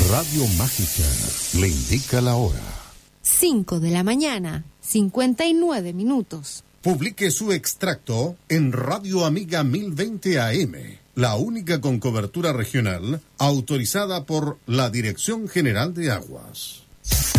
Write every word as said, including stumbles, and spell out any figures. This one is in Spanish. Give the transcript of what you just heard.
Radio Mágica le indica la hora. cinco de la mañana, cincuenta y nueve minutos. Publique su extracto en Radio Amiga mil veinte A M, la única con cobertura regional autorizada por la Dirección General de Aguas.